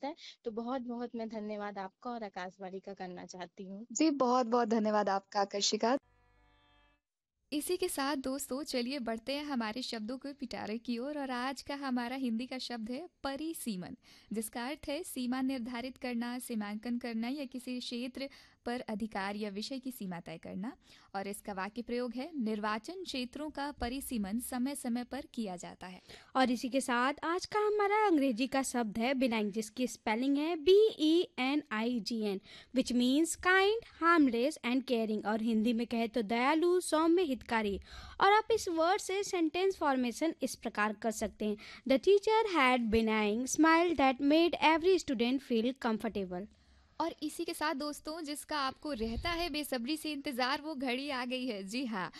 है। तो बहुत-बहुत मैं धन्यवाद आपका और आकाशवाणी का करना चाहती हूँ। जी, बहुत-बहुत धन्यवाद आपका आकर्षिका। इसी के साथ दोस्तों चलिए बढ़ते हैं हमारे शब्दों के पिटारे की ओर और आज का हमारा हिंदी का शब्द है परिसीमन, जिसका अर्थ है सीमा निर्धारित करना, सीमांकन करना या किसी क्षेत्र पर अधिकार या विषय की सीमा तय करना। और इसका वाक्य प्रयोग है, निर्वाचन क्षेत्रों का परिसीमन समय समय पर किया जाता है। और इसी के साथ आज का हमारा अंग्रेजी का शब्द है बिनाइन, जिसकी स्पेलिंग है BENIGN, which means kind, harmless and caring. और हिंदी में कहे तो दयालु, सौम्य, हितकारी। और आप इस वर्ड से सेंटेंस फॉर्मेशन इस प्रकार कर सकते हैं, the teacher had benign smile that made every student feel comfortable. और इसी के साथ दोस्तों जिसका आपको रहता है बेसब्री से इंतज़ार, वो घड़ी आ गई है। जी हाँ,